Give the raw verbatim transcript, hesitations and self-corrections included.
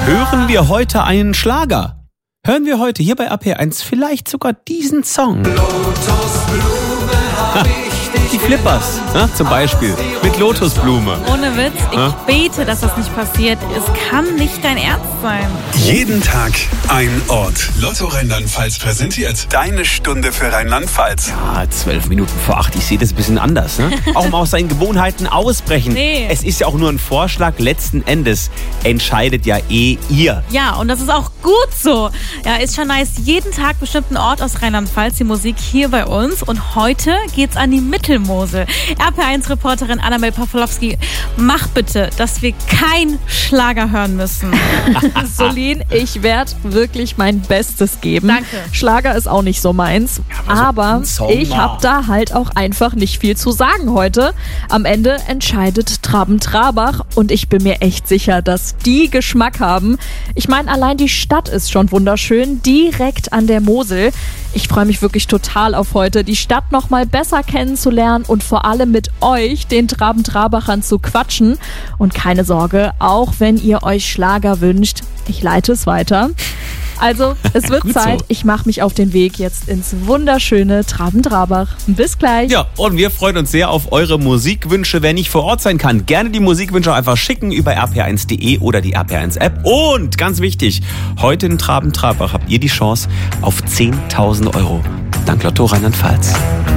Hören wir heute einen Schlager? Hören wir heute hier bei A P eins vielleicht sogar diesen Song? Lotusblume hab ich dich Die Flippers, ne, zum Beispiel, mit Lotusblume. Ohne Witz, ich Ja? bete, dass das nicht passiert. Es kann nicht dein Ernst sein. Jeden Tag ein Ort. Lotto Rheinland-Pfalz präsentiert deine Stunde für Rheinland-Pfalz. Ah, zwölf Minuten vor acht, ich sehe das ein bisschen anders. Ne? Auch mal aus seinen Gewohnheiten ausbrechen. Nee. Es ist ja auch nur ein Vorschlag. Letzten Endes entscheidet ja eh ihr. Ja, und das ist auch gut so. Ja, ist schon nice. Jeden Tag bestimmt ein Ort aus Rheinland-Pfalz, die Musik hier bei uns. Und heute geht's an die Mittelmosel. R P eins Reporterin Annabel Pawlowski, mach bitte, dass wir kein Schlager hören müssen. Solin, ich werde wirklich mein Bestes geben. Danke. Schlager ist auch nicht so meins. aber so aber ein Song ich mal. habe da halt auch einfach nicht viel zu sagen heute. Am Ende entscheidet Traben-Trarbach und ich bin mir echt sicher, dass die Geschmack haben. Ich meine, allein die Stadt ist schon wunderschön, direkt an der Mosel. Ich freue mich wirklich total auf heute, die Stadt noch mal besser kennenzulernen und vor allem mit euch, den Traben-Trabachern, zu quatschen. Und keine Sorge, auch wenn ihr euch Schlager wünscht, ich leite es weiter. Also, es wird Gut Zeit, so. ich mache mich auf den Weg jetzt ins wunderschöne Traben-Trabach. Bis gleich. Ja, und wir freuen uns sehr auf eure Musikwünsche. Wer nicht vor Ort sein kann, gerne die Musikwünsche einfach schicken über r p eins punkt de oder die R P eins App. Und ganz wichtig, heute in Traben-Trabach habt ihr die Chance auf zehntausend Euro. Dank Lotto Rheinland-Pfalz.